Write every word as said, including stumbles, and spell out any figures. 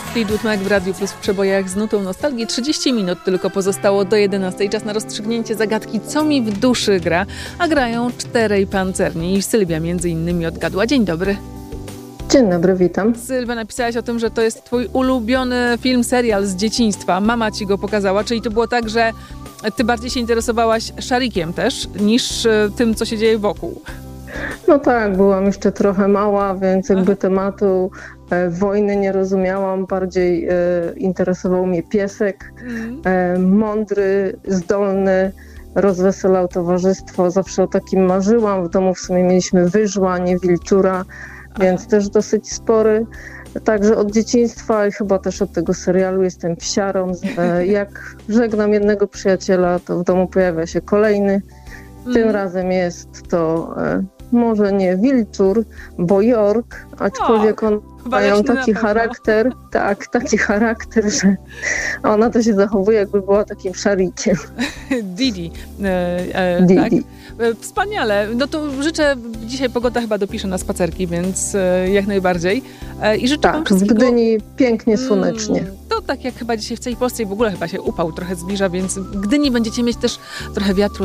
Fleetwood Mac w Radiu Plus w przebojach z nutą nostalgii. trzydzieści minut tylko pozostało do jedenastej. Czas na rozstrzygnięcie zagadki, co mi w duszy gra. A grają czterej pancerni i Sylwia między innymi odgadła. Dzień dobry. Dzień dobry, witam. Sylwia, napisałaś o tym, że to jest twój ulubiony film, serial z dzieciństwa. Mama ci go pokazała, czyli to było tak, że ty bardziej się interesowałaś szarikiem też, niż tym, co się dzieje wokół. No tak, byłam jeszcze trochę mała, więc jakby tematu e, wojny nie rozumiałam. Bardziej e, interesował mnie piesek, e, mądry, zdolny, rozweselał towarzystwo. Zawsze o takim marzyłam. W domu w sumie mieliśmy wyżła, nie wilczura, więc też dosyć spory. Także od dzieciństwa i chyba też od tego serialu jestem psiarą. E, jak żegnam jednego przyjaciela, to w domu pojawia się kolejny. Tym mm. razem jest to e, może nie wilczur, bo York, aczkolwiek on mają taki charakter, tak, taki charakter, że ona to się zachowuje, jakby była takim szarikiem. Didi. E, e, Didi. Tak. E, wspaniale. No to życzę, dzisiaj pogoda chyba dopisze na spacerki, więc e, jak najbardziej. E, I życzę tak, wam wszystkiego... w Gdyni pięknie słonecznie. Mm, to tak jak chyba dzisiaj w całej Polsce i w ogóle chyba się upał trochę zbliża, więc w Gdyni będziecie mieć też trochę wiatru.